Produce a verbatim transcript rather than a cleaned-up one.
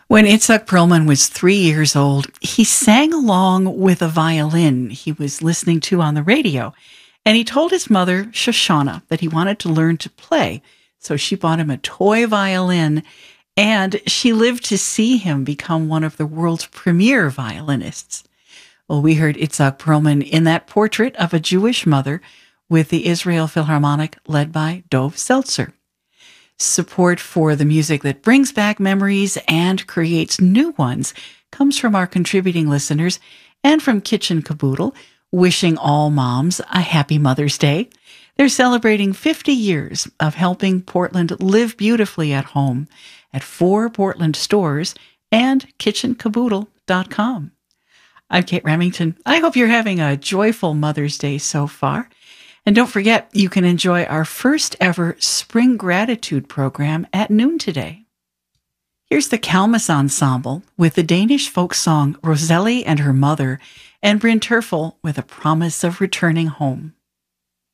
When Itzhak Perlman was three years old, he sang along with a violin he was listening to on the radio, and he told his mother, Shoshana, that he wanted to learn to play, so she bought him a toy violin, and she lived to see him become one of the world's premier violinists. Well, we heard Itzhak Perlman in that portrait of a Jewish mother with the Israel Philharmonic led by Dov Seltzer. Support for the music that brings back memories and creates new ones comes from our contributing listeners and from Kitchen Caboodle, wishing all moms a happy Mother's Day. They're celebrating fifty years of helping Portland live beautifully at home at four Portland stores and kitchen caboodle dot com. I'm Kate Remington. I hope you're having a joyful Mother's Day so far. And don't forget, you can enjoy our first ever Spring Gratitude program at noon today. Here's the Kalmus Ensemble with the Danish folk song Roselli and Her Mother, and Bryn Terfel with A Promise of Returning Home.